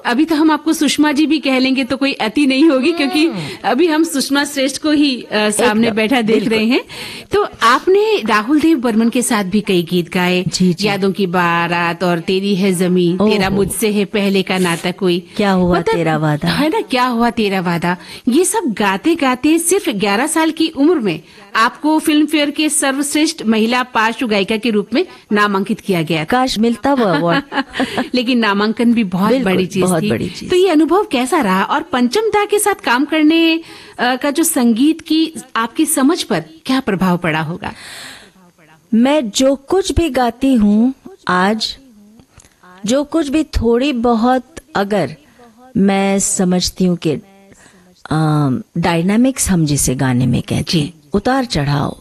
अभी तो हम आपको सुषमा जी भी कह लेंगे तो कोई अति नहीं होगी, क्योंकि अभी हम सुषमा श्रेष्ठ को ही सामने बैठा देख रहे हैं। तो आपने राहुल देव बर्मन के साथ भी कई गीत गाए, यादों की बारात और तेरी है जमीन, तेरा मुझसे है पहले का नाता कोई, क्या हुआ तेरा वादा, है ना, क्या हुआ तेरा वादा। ये सब गाते गाते सिर्फ 11 साल की उम्र में आपको फिल्म फेयर के सर्वश्रेष्ठ महिला पार्श्व गायिका के रूप में नामांकित किया गया। काश मिलता वो अवार्ड। लेकिन नामांकन भी बहुत बड़ी चीज थी। तो ये अनुभव कैसा रहा, और पंचम दा के साथ काम करने का जो संगीत की आपकी समझ पर क्या प्रभाव पड़ा होगा? मैं जो कुछ भी गाती हूँ आज, जो कुछ भी थोड़ी बहुत अगर मैं समझती हूँ कि डायनामिक्स हम जिसे गाने में कहते हैं, उतार चढ़ाव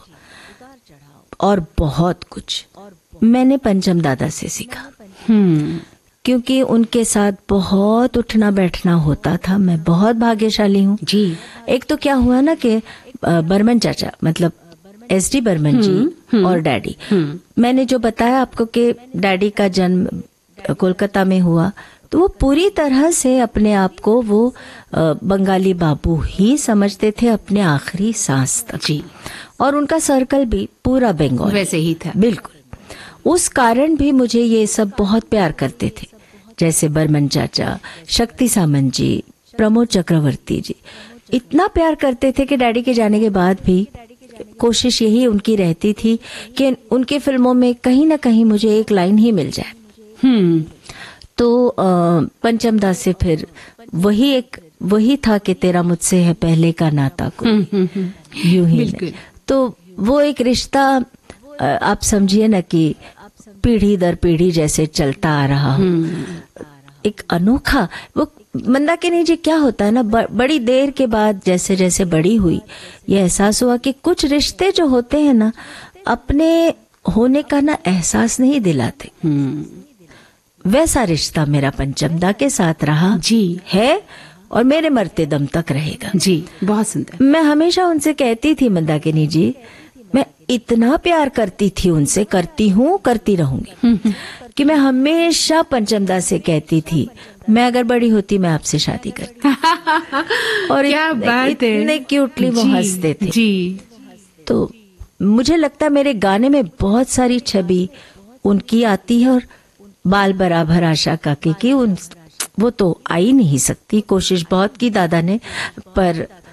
और बहुत कुछ मैंने पंचम दादा से सीखा। क्योंकि उनके साथ बहुत उठना बैठना होता था। मैं बहुत भाग्यशाली हूँ जी। एक तो क्या हुआ ना कि बर्मन चाचा मतलब एसडी बर्मन जी और डैडी, मैंने जो बताया आपको कि डैडी का जन्म कोलकाता में हुआ, तो वो पूरी तरह से अपने आप को वो बंगाली बाबू ही समझते थे अपने आखिरी सांस तक जी। और उनका सर्कल भी पूरा बंगाल वैसे ही था। बिल्कुल। उस कारण भी मुझे ये सब बहुत प्यार करते थे, जैसे बर्मन चाचा, शक्ति सामंत जी, प्रमोद चक्रवर्ती जी, इतना प्यार करते थे कि डैडी के जाने के बाद भी कोशिश यही उनकी रहती थी कि उनकी फिल्मों में कहीं ना कहीं मुझे एक लाइन ही मिल जाए। तो पंचम दास से फिर वही था कि तेरा मुझसे है पहले का नाता को यूं ही। तो वो एक रिश्ता आप समझिए ना कि पीढ़ी दर पीढ़ी जैसे चलता आ रहा हो, एक अनोखा। वो मंदाकिनी जी क्या होता है ना, बड़ी देर के बाद जैसे जैसे बड़ी हुई ये एहसास हुआ कि कुछ रिश्ते जो होते हैं ना अपने होने का ना एहसास नहीं दिलाते। वैसा रिश्ता मेरा पंचम दा के साथ रहा जी है और मेरे मरते दम तक रहेगा जी। बहुत सुंदर। मैं हमेशा उनसे कहती थी, मंदाकिनी जी मैं इतना प्यार करती थी उनसे, करती हूँ, करती रहूंगी, कि मैं हमेशा पंचम दा से कहती थी मैं अगर बड़ी होती मैं आपसे शादी करती। और क्या बात है, इतने क्यूटली वो हंसते थे जी। तो मुझे लगता मेरे गाने में बहुत सारी छवि उनकी आती है, और बाल बराबर आशा काकी की वो तो आ ही नहीं सकती। कोशिश बहुत की दादा ने, पर